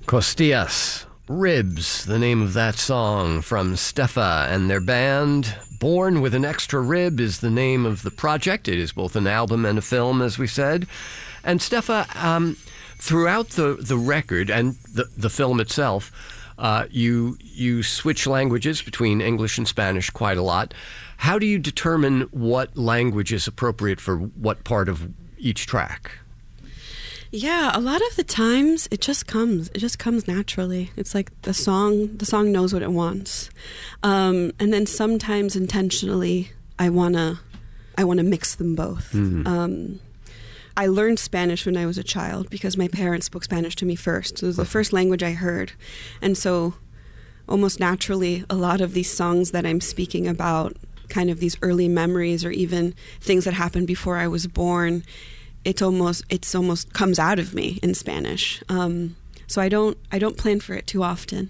Costillas, Ribs, the name of that song from Stefa and their band. Born with an Extra Rib is the name of the project. It is both an album and a film, as we said. And Stefa, throughout the record and the film itself, you switch languages between English and Spanish quite a lot. How do you determine what language is appropriate for what part of each track? Yeah, a lot of the times it just comes naturally. It's like the song knows what it wants. And then sometimes intentionally I wanna mix them both. Mm-hmm. I learned Spanish when I was a child because my parents spoke Spanish to me first. So it was the first language I heard. And so almost naturally, a lot of these songs that I'm speaking about, kind of these early memories or even things that happened before I was born, it's almost comes out of me in Spanish. So I don't plan for it too often.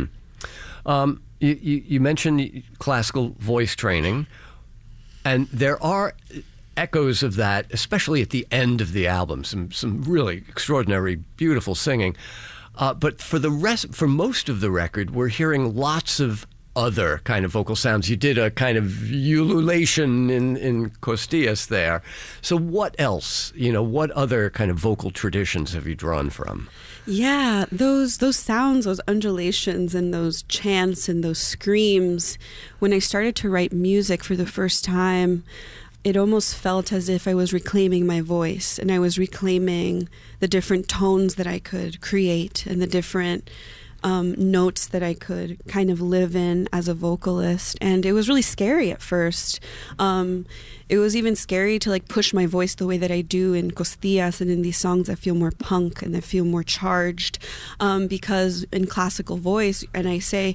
You mentioned classical voice training, and there are echoes of that, especially at the end of the album. Some really extraordinary, beautiful singing. But for most of the record, we're hearing lots of other kind of vocal sounds. You did a kind of ululation in Costillas there. So what else? What other kind of vocal traditions have you drawn from? Yeah, those sounds, those undulations and those chants and those screams. When I started to write music for the first time, it almost felt as if I was reclaiming my voice, and I was reclaiming the different tones that I could create and the different notes that I could kind of live in as a vocalist. And it was really scary at first. It was even scary to push my voice the way that I do in Costillas and in these songs that feel more punk and that feel more charged, because in classical voice, and I say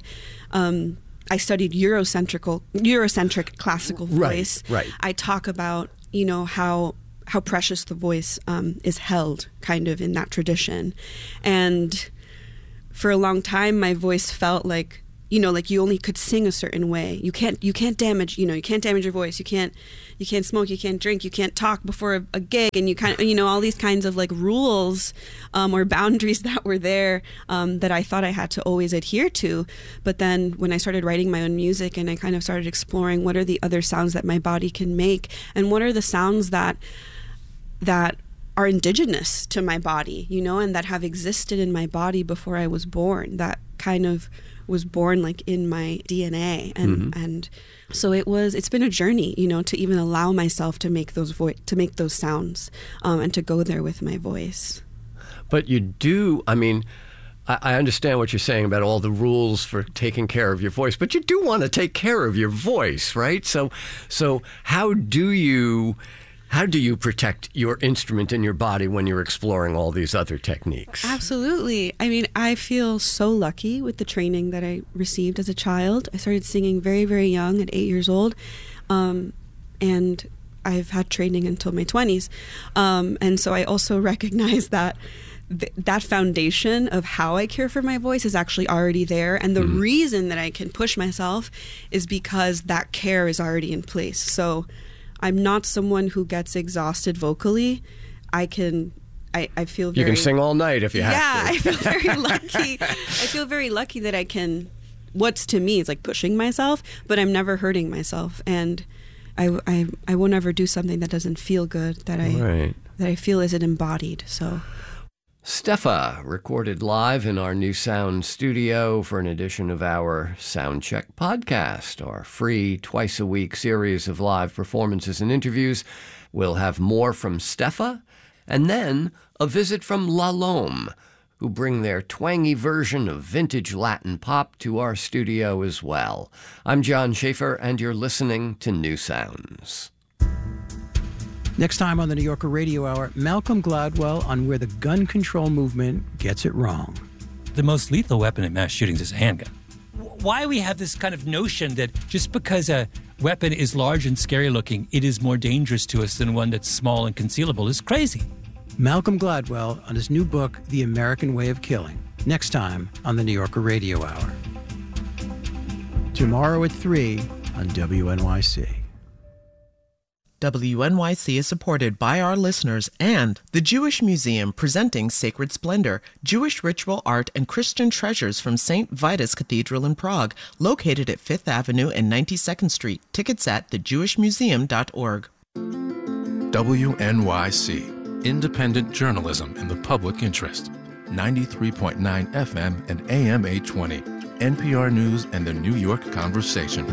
I studied Eurocentric classical voice. Right. I talk about how precious the voice is held kind of in that tradition. And for a long time, my voice felt like you only could sing a certain way. You can't damage, you can't damage your voice. You can't smoke, you can't drink, you can't talk before a gig, and you kind of, all these kinds of rules or boundaries that were there that I thought I had to always adhere to. But then when I started writing my own music and I kind of started exploring what are the other sounds that my body can make, and what are the sounds that are indigenous to my body, and that have existed in my body before I was born, that kind of was born in my DNA. And so it's been a journey, to even allow myself to make those sounds and to go there with my voice. But you do, I understand what you're saying about all the rules for taking care of your voice, but you do want to take care of your voice, right? So how do you protect your instrument and your body when you're exploring all these other techniques? Absolutely. I feel so lucky with the training that I received as a child. I started singing very, very young at 8 years old. And I've had training until my 20s. And so I also recognize that that foundation of how I care for my voice is actually already there. And the reason that I can push myself is because that care is already in place. So I'm not someone who gets exhausted vocally. I feel very... You can sing all night if you have to. Yeah, I feel very lucky. I feel very lucky that I can... What's to me is pushing myself, but I'm never hurting myself. And I won't ever do something that doesn't feel good, that I feel isn't embodied, so... Stefa, recorded live in our New Sound studio for an edition of our Soundcheck podcast, our free twice-a-week series of live performances and interviews. We'll have more from Stefa, and then a visit from La Lome, who bring their twangy version of vintage Latin pop to our studio as well. I'm John Schaefer, and you're listening to New Sounds. Next time on the New Yorker Radio Hour, Malcolm Gladwell on where the gun control movement gets it wrong. The most lethal weapon in mass shootings is a handgun. Why we have this kind of notion that just because a weapon is large and scary looking, it is more dangerous to us than one that's small and concealable is crazy. Malcolm Gladwell on his new book, The American Way of Killing. Next time on the New Yorker Radio Hour. Tomorrow at 3 on WNYC. WNYC is supported by our listeners and the Jewish Museum presenting Sacred Splendor, Jewish ritual art and Christian treasures from St. Vitus Cathedral in Prague, located at 5th Avenue and 92nd Street. Tickets at thejewishmuseum.org. WNYC, independent journalism in the public interest. 93.9 FM and AM 820. NPR News and the New York Conversation.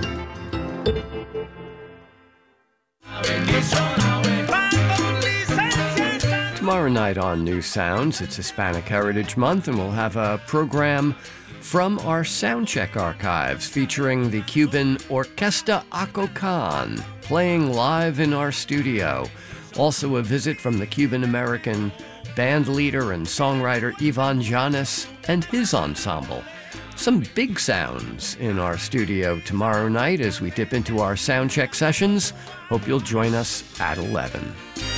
Tomorrow night on New Sounds, it's Hispanic Heritage Month, and we'll have a program from our Soundcheck archives featuring the Cuban Orquesta Acocan playing live in our studio. Also a visit from the Cuban-American band leader and songwriter Ivan Llanes and his ensemble. Some big sounds in our studio tomorrow night as we dip into our Soundcheck sessions. Hope you'll join us at 11.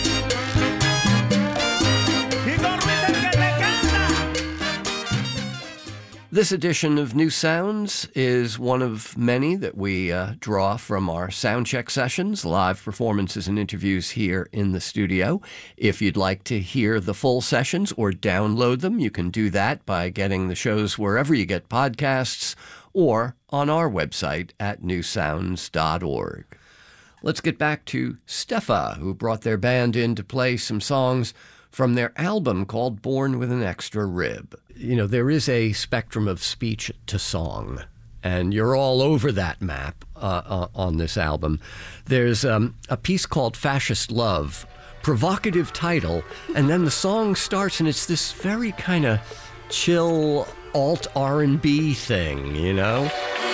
This edition of New Sounds is one of many that we draw from our Soundcheck sessions, live performances and interviews here in the studio. If you'd like to hear the full sessions or download them, you can do that by getting the shows wherever you get podcasts or on our website at newsounds.org. Let's get back to Steffa, who brought their band in to play some songs from their album called Born with an Extra Rib. You know, there is a spectrum of speech to song, and you're all over that map on this album. There's a piece called Fascist Love, provocative title, and then the song starts, and it's this very kind of chill alt R&B thing, you know?